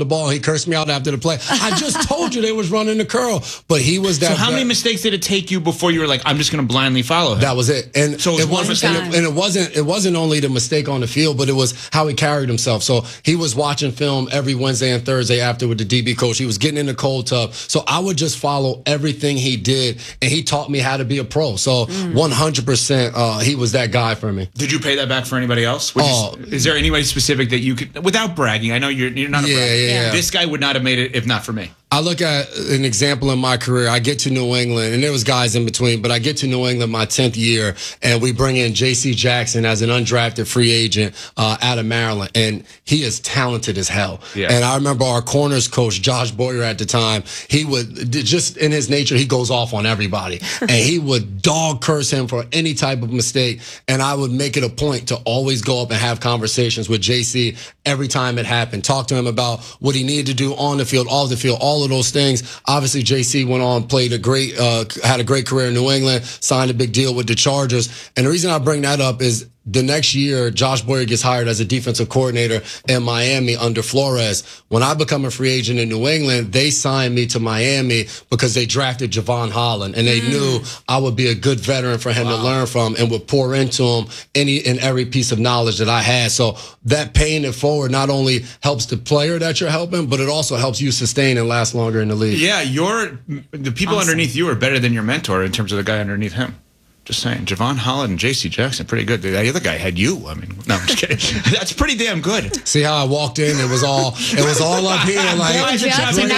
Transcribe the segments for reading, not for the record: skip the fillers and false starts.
the ball. And he cursed me out after the play. I just told you they was running the curl. But he was that. So how many mistakes did it take you before you were like, I'm just going to blindly follow him? That was it. And so it wasn't only the mistake on the field, but it was how he carried himself. So he was watching film every Wednesday and Thursday after with the DB coach. He was getting in the cold tub. So I would just follow everything he did, and he taught me how to be a pro. So 100%, he was that guy for me. Did you pay that back for anybody else? Is there anybody specific that you could, without bragging? I know you're not a bragger. Yeah. This guy would not have made it if not for me. I look at an example in my career. I get to New England, and there was guys in between, but I get to New England my 10th year, and we bring in J.C. Jackson as an undrafted free agent out of Maryland, and he is talented as hell. Yeah. And I remember our corners coach, Josh Boyer at the time, he would, just in his nature, he goes off on everybody, and he would dog curse him for any type of mistake, and I would make it a point to always go up and have conversations with J.C. every time it happened, talk to him about what he needed to do on the field, off the field, all of those things. Obviously, JC went on, had a great career in New England, signed a big deal with the Chargers. And the reason I bring that up is the next year, Josh Boyer gets hired as a defensive coordinator in Miami under Flores. When I become a free agent in New England, they signed me to Miami because they drafted Javon Holland, and they knew I would be a good veteran for him to learn from and would pour into him any and every piece of knowledge that I had. So that paying it forward not only helps the player that you're helping, but it also helps you sustain and last longer in the league. Yeah, the people underneath you are better than your mentor in terms of the guy underneath him. Just saying, Javon Holland and J.C. Jackson, pretty good. The other guy had you. I mean, no, I'm just kidding. That's pretty damn good. See how I walked in? It was all up here. Like, I had to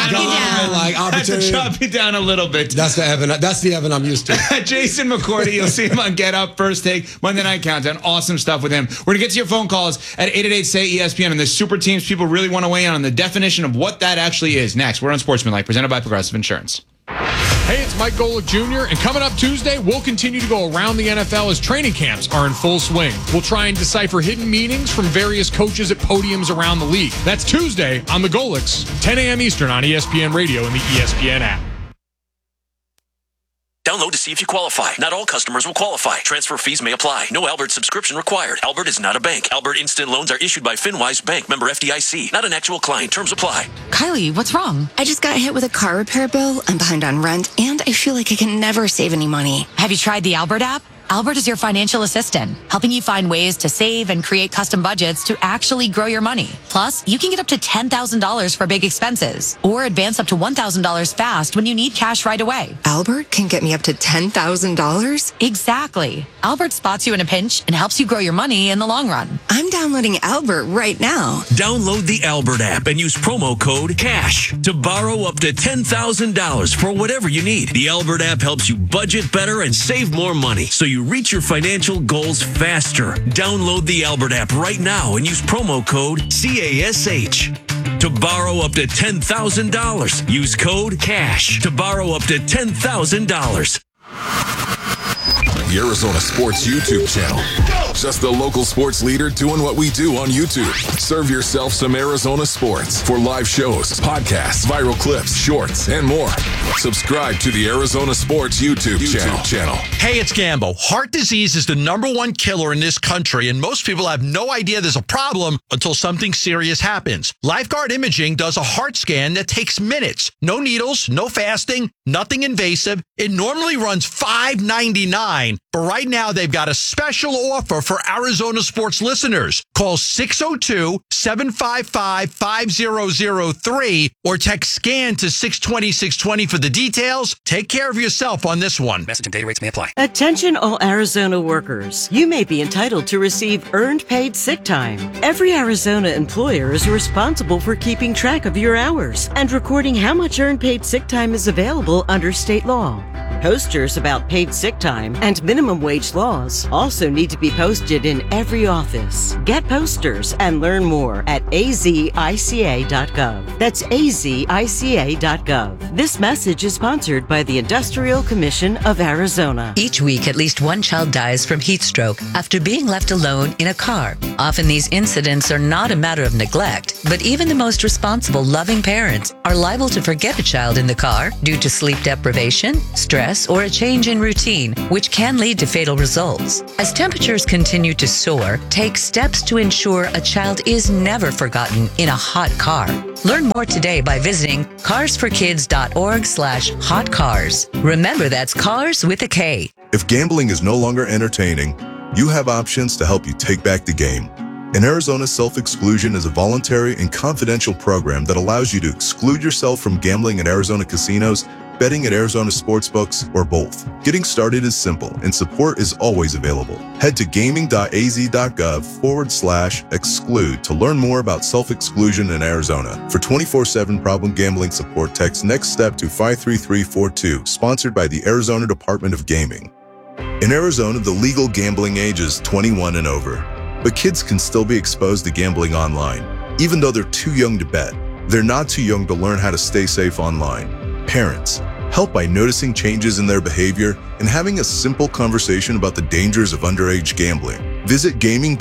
chop you down a little bit. That's the Evan I'm used to. Jason McCourty, you'll see him on Get Up, First Take, Monday Night Countdown. Awesome stuff with him. We're going to get to your phone calls at 888-SAY-ESPN. And the super teams, people really want to weigh in on the definition of what that actually is. Next, we're on Sportsmanlike, presented by Progressive Insurance. Hey, it's Mike Golick Jr., and coming up Tuesday, we'll continue to go around the NFL as training camps are in full swing. We'll try and decipher hidden meanings from various coaches at podiums around the league. That's Tuesday on The Golicks, 10 a.m. Eastern on ESPN Radio and the ESPN app. Download to see if you qualify. Not all customers will qualify. Transfer fees may apply. No Albert subscription required. Albert is not a bank. Albert Instant Loans are issued by FinWise Bank, member FDIC. Not an actual client. Terms apply. Kylie, what's wrong? I just got hit with a car repair bill. I'm behind on rent, and I feel like I can never save any money. Have you tried the Albert app? Albert is your financial assistant, helping you find ways to save and create custom budgets to actually grow your money. Plus, you can get up to $10,000 for big expenses or advance up to $1,000 fast when you need cash right away. Albert can get me up to $10,000? Exactly. Albert spots you in a pinch and helps you grow your money in the long run. I'm downloading Albert right now. Download the Albert app and use promo code CASH to borrow up to $10,000 for whatever you need. The Albert app helps you budget better and save more money, so you reach your financial goals faster. Download the Albert app right now and use promo code CASH to borrow up to $10,000. Use code CASH to borrow up to $10,000. The Arizona Sports YouTube channel. Just the local sports leader doing what we do on YouTube. Serve yourself some Arizona sports for live shows, podcasts, viral clips, shorts, and more. Subscribe to the Arizona Sports YouTube channel. Hey, it's Gambo. Heart disease is the #1 killer in this country, and most people have no idea there's a problem until something serious happens. Lifeguard Imaging does a heart scan that takes minutes. No needles, no fasting, nothing invasive. It normally runs $5.99, but right now they've got a special offer for Arizona sports listeners. Call 602-755-5003 or text SCAN to 620-620 for the details. Take care of yourself on this one. Message and data rates may apply. Attention all Arizona workers. You may be entitled to receive earned paid sick time. Every Arizona employer is responsible for keeping track of your hours and recording how much earned paid sick time is available under state law. Posters about paid sick time and minimum wage laws also need to be posted in every office. Get posters and learn more at azica.gov. That's azica.gov. This message is sponsored by the Industrial Commission of Arizona. Each week, at least one child dies from heat stroke after being left alone in a car. Often these incidents are not a matter of neglect, but even the most responsible, loving parents are liable to forget a child in the car due to sleep deprivation, stress, stress, or a change in routine, which can lead to fatal results. As temperatures continue to soar, take steps to ensure a child is never forgotten in a hot car. Learn more today by visiting carsforkids.org/hotcars. Remember, that's cars with a K. If gambling is no longer entertaining, you have options to help you take back the game. In Arizona, self-exclusion is a voluntary and confidential program that allows you to exclude yourself from gambling at Arizona casinos, betting at Arizona sportsbooks, or both. Getting started is simple, and support is always available. Head to gaming.az.gov/exclude to learn more about self-exclusion in Arizona. For 24/7 problem gambling support, text Next Step to 53342, sponsored by the Arizona Department of Gaming. In Arizona, the legal gambling age is 21 and over, but kids can still be exposed to gambling online. Even though they're too young to bet, they're not too young to learn how to stay safe online. Parents, help by noticing changes in their behavior and having a simple conversation about the dangers of underage gambling. Visit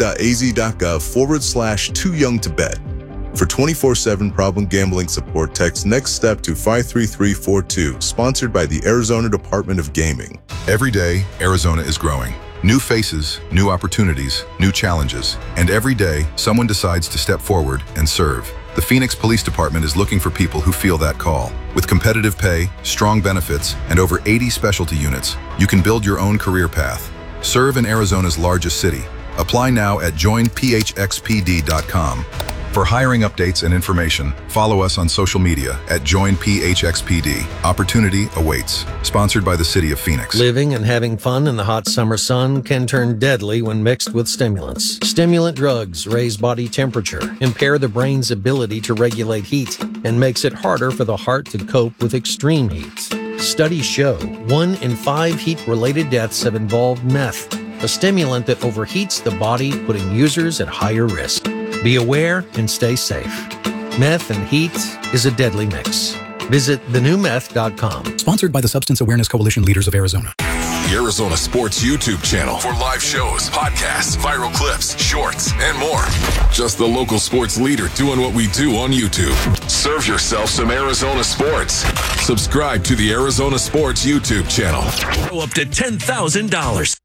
gaming.az.gov/too-young-to-bet. For 24/7 problem gambling support, text Next Step to 53342, sponsored by the Arizona Department of Gaming. Every day, Arizona is growing. New faces, new opportunities, new challenges. And every day, someone decides to step forward and serve. The Phoenix Police Department is looking for people who feel that call. With competitive pay, strong benefits, and over 80 specialty units, you can build your own career path. Serve in Arizona's largest city. Apply now at joinphxpd.com. For hiring updates and information, follow us on social media at joinphxpd. Opportunity awaits. Sponsored by the City of Phoenix. Living and having fun in the hot summer sun can turn deadly when mixed with stimulants. Stimulant drugs raise body temperature, impair the brain's ability to regulate heat, and makes it harder for the heart to cope with extreme heat. Studies show 1 in 5 heat-related deaths have involved meth, a stimulant that overheats the body, putting users at higher risk. Be aware and stay safe. Meth and heat is a deadly mix. Visit thenewmeth.com. Sponsored by the Substance Awareness Coalition Leaders of Arizona. The Arizona Sports YouTube channel for live shows, podcasts, viral clips, shorts, and more. Just the local sports leader doing what we do on YouTube. Serve yourself some Arizona sports. Subscribe to the Arizona Sports YouTube channel. Up to $10,000.